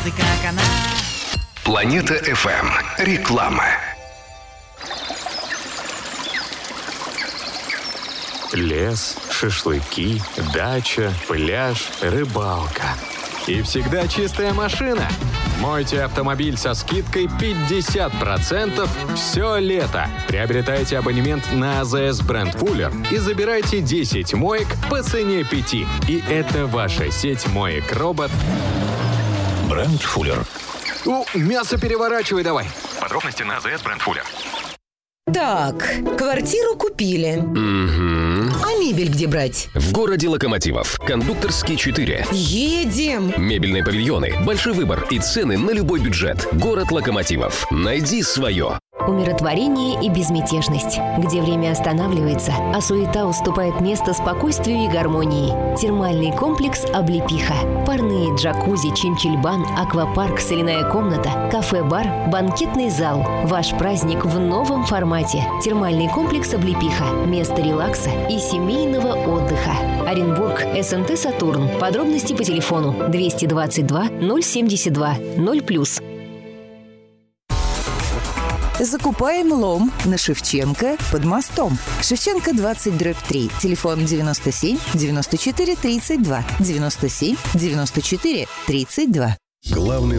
ты как она. Планета FM. Реклама. Лес, шашлыки, дача, пляж, рыбалка. И всегда чистая машина. Мойте автомобиль со скидкой 50% все лето. Приобретайте абонемент на АЗС бренд Fuller и забирайте 10 моек по цене 5. И это ваша сеть моек-робот. Бренд Fuller. Мясо переворачивай давай. Подробности на АЗС бренд Fuller. Так, квартиру купили. А мебель где брать? В городе Локомотивов. Кондукторский 4. Едем! Мебельные павильоны, большой выбор и цены на любой бюджет. Город Локомотивов. Найди свое. Умиротворение и безмятежность, где время останавливается, а суета уступает место спокойствию и гармонии. Термальный комплекс «Облепиха». Парные, джакузи, чинчильбан, аквапарк, соляная комната, кафе-бар, банкетный зал. Ваш праздник в новом формате. Термальный комплекс «Облепиха». Место релакса и семейного отдыха. Оренбург, СНТ «Сатурн». Подробности по телефону 222 072 0+. Закупаем лом на Шевченко под мостом. Шевченко 20/3. Телефон 97 94 32. 97 94 32. Главный